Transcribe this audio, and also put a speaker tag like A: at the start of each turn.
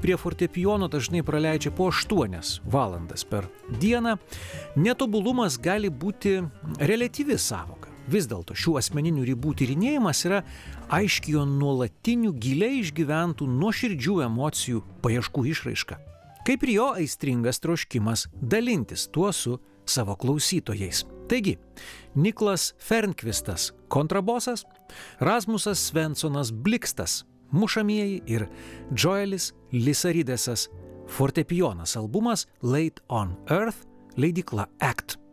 A: prie fortepijono dažnai praleidžia po 8 valandas per dieną, netobulumas gali būti reliatyvi sąvoka. Vis dėlto šių asmeninių ribų tyrinėjimas yra aiškiai jo nuolatinių giliai išgyventų nuoširdžių emocijų paieškų išraiška. Kaip ir jo aistringas troškimas dalintis tuo su savo klausytojais. Taigi, Niklas Fernkvistas kontrabosas, Rasmusas Svensonas Blikstas mušamieji ir Joelis Lisaridesas fortepijonas albumas Late on Earth, leidykla ACT.